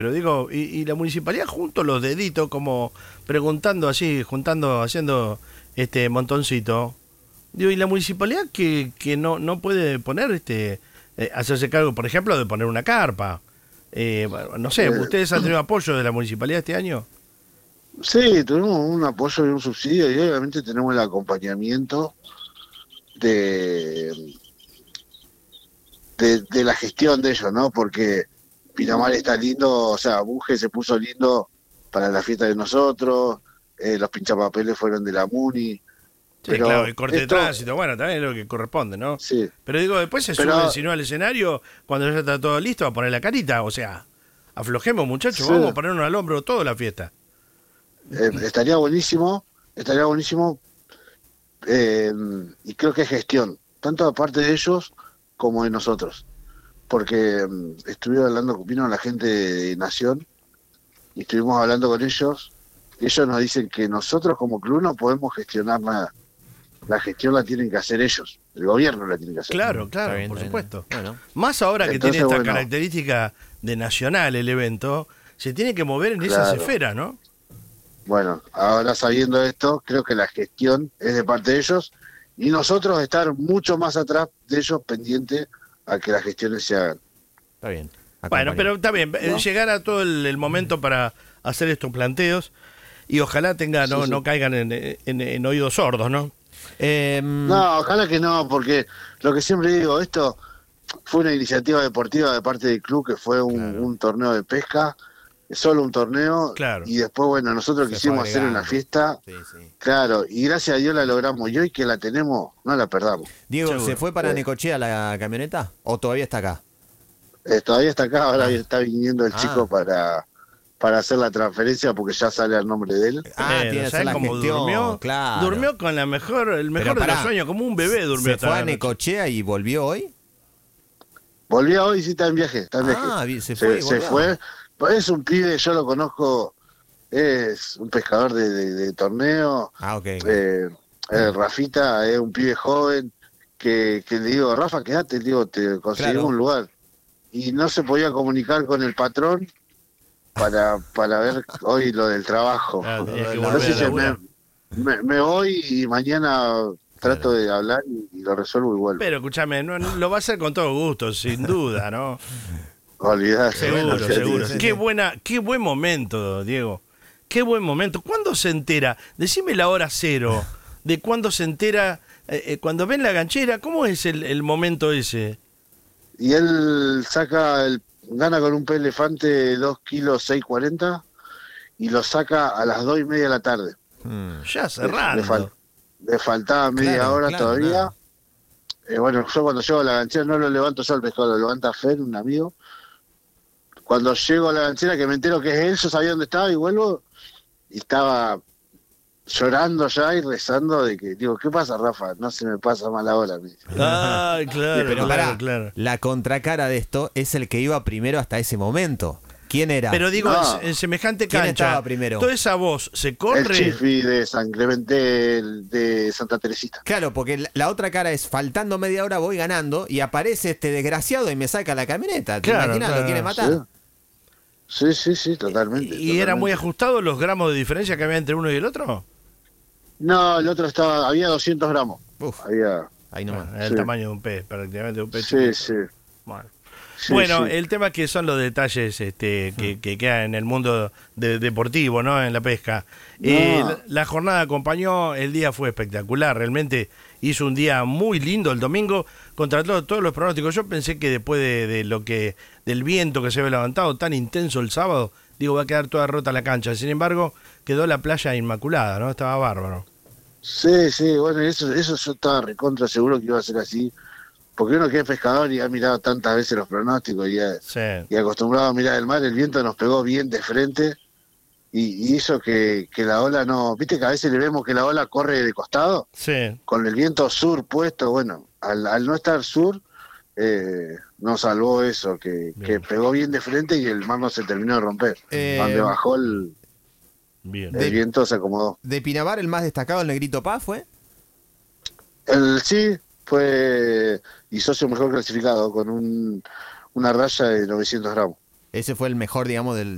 Pero digo, y la municipalidad junto los deditos, como preguntando así, juntando, haciendo montoncito. Digo, y la municipalidad que no puede poner, hacerse cargo, por ejemplo, de poner una carpa. Bueno, no sé, Eh, ¿ustedes han tenido apoyo de la municipalidad este año? sí, tuvimos un apoyo y un subsidio y obviamente tenemos el acompañamiento de, de la gestión de ellos, ¿no? Porque Pinamar está lindo, o sea, Buje se puso lindo para la fiesta de nosotros, los pinchapapeles fueron de la Muni, Sí, claro, pero el corte de esto, tránsito, bueno, también es lo que corresponde, ¿no? sí, Pero digo, después se suben, pero si no, al escenario, cuando ya está todo listo, a poner la carita, o sea, aflojemos, muchachos, sí, vamos a ponernos al hombro toda la fiesta. estaría buenísimo, eh, y creo que es gestión, tanto de parte de ellos como de nosotros, porque estuvieron hablando, vino la gente de Nación y estuvimos hablando con ellos, y ellos nos dicen que nosotros como club no podemos gestionar nada, la gestión la tienen que hacer ellos, el gobierno la tiene que hacer. Claro, Está claro, bien, por está bien. supuesto. Bueno, Más ahora que tiene Entonces, esta bueno, característica de nacional el evento, se tiene que mover en esas claro, esferas, ¿no? bueno, ahora sabiendo esto, creo que la gestión es de parte de ellos y nosotros estar mucho más atrás de ellos pendiente a que las gestiones se hagan, está bien. Bueno, Acompaña. pero está bien, ¿no? llegar a todo el momento para hacer estos planteos y ojalá Sí, sí. no caigan en oídos sordos, ¿no? No, ojalá que no, porque lo que siempre digo, esto fue una iniciativa deportiva de parte del club que fue Claro, un torneo de pesca, solo un torneo, Claro. y después, bueno, nosotros se fue quisimos hacer una agregando. fiesta, Sí, sí. claro, y gracias a Dios la logramos, y hoy que la tenemos, no la perdamos. Diego, ¿se Seguro. fue para Eh, Necochea la camioneta? ¿O todavía está acá? Todavía está acá, ahora Ah, está viniendo el chico ah, para hacer la transferencia porque ya sale el nombre de él. tiene que hacer ¿Sabes la cómo gestión, durmió? claro. Durmió con el mejor Pero de los pará, sueños, como un bebé durmió ¿se esta fue a noche. Necochea y volvió hoy? Volvió hoy, sí está en viaje, está en viaje. Ah, se fue y Se volvió. fue, pues es un pibe, yo lo conozco, es un pescador de torneo, Ah, ok, ok. eh, Rafita es un pibe joven, que le digo, Rafa, quédate, le digo, te conseguimos Claro. un lugar. Y no se podía comunicar con el patrón para ver hoy lo del trabajo. Ah, tenías que La volver a Entonces duda. laburar. me voy y mañana trato Claro. de hablar y lo resuelvo y vuelvo. Pero escúchame, lo va a hacer con todo gusto, sin duda, ¿no? Olvidate. Seguro, Bueno, seguro. sí, sí, Qué sí. buena, qué buen momento, Diego. Qué buen momento. ¿Cuándo se entera? Decime la hora cero de cuándo se entera, cuando ven la ganchera, ¿cómo es el momento ese? Y él gana con un pez elefante 2 kilos 640 y lo saca a las 2:30 de la tarde. Mm, Ya Le, le fal- cerrando. le faltaba media claro, hora claro, todavía. nada. Bueno, yo cuando llego a la ganchera no lo levanto yo al pescado, lo levanta Fer, un amigo. Cuando llego a la ganchera que me entero que es él, yo sabía dónde estaba y vuelvo y estaba llorando ya y rezando de que, digo, ¿qué pasa, Rafa? No se me pasa mal ahora, me dice. Ay, claro, Pero claro, pará, claro. la contracara de esto es el que iba primero hasta ese momento. ¿Quién era? Pero digo, No. en semejante ¿Quién cancha, estaba primero? toda esa voz se El corre. Chifi de San Clemente de Santa Teresita. Claro, porque la otra cara es faltando media hora voy ganando y aparece este desgraciado y me saca la camioneta. ¿Te Claro, imaginas? claro. Lo quiere matar. Sí, totalmente. ¿Y era muy totalmente. ajustados los gramos de diferencia que había entre uno y el otro? No, el otro había 200 gramos. Uf, Había, ahí nomás. Bueno, era el Sí. tamaño de un pez, prácticamente de un pez sí, chiquito. sí. Bueno. Sí, Bueno, sí. el tema es que son los detalles que quedan en el mundo deportivo, ¿no? En la pesca. No. La jornada acompañó, el día fue espectacular, realmente hizo un día muy lindo el domingo, contra todos los pronósticos. Yo pensé que después del viento que se había levantado tan intenso el sábado, digo, va a quedar toda rota la cancha. Sin embargo, quedó la playa inmaculada, ¿no? Estaba bárbaro. Sí, bueno, eso yo estaba recontra seguro que iba a ser así. Porque uno que es pescador y ha mirado tantas veces los pronósticos Sí, y acostumbrado a mirar el mar, el viento nos pegó bien de frente y hizo que la ola no... Viste que a veces le vemos que la ola corre de costado, sí. con el viento sur puesto, bueno, al no estar sur, nos salvó eso, que Bien. pegó bien de frente y el mar no se terminó de romper. Donde bajó Bien. el viento se acomodó. De Pinamar, el más destacado, el Negrito Paz, ¿fue? El sí fue y socio mejor clasificado con una raya de 900 gramos. Ese fue el mejor, digamos,